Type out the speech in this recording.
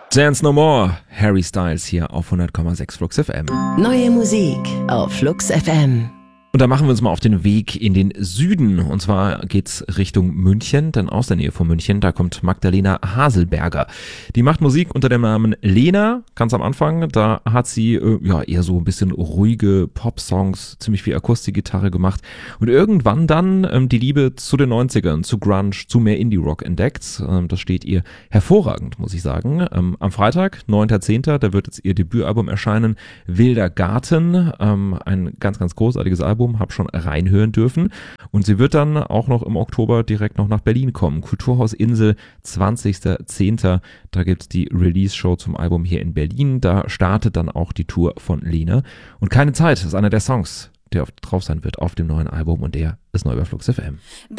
Dance No More, Harry Styles hier auf 100,6 Flux FM. Neue Musik auf Flux FM. Und da machen wir uns mal auf den Weg in den Süden. Und zwar geht's Richtung München, denn aus der Nähe von München, da kommt Magdalena Haselberger. Die macht Musik unter dem Namen Lena, ganz am Anfang. Da hat sie eher so ein bisschen ruhige Pop-Songs, ziemlich viel Akustikgitarre gemacht. Und irgendwann dann die Liebe zu den 90ern, zu Grunge, zu mehr Indie-Rock entdeckt. Das steht ihr hervorragend, muss ich sagen. Am Freitag, 9.10., da wird jetzt ihr Debütalbum erscheinen, Wilder Garten. Ein ganz, ganz großartiges Album. Habe schon reinhören dürfen. Und sie wird dann auch noch im Oktober direkt noch nach Berlin kommen. Kulturhaus Insel, 20.10. Da gibt es die Release-Show zum Album hier in Berlin. Da startet dann auch die Tour von Lena. Und Keine Zeit ist einer der Songs, der drauf sein wird auf dem neuen Album. Und der ist neu bei Flux FM.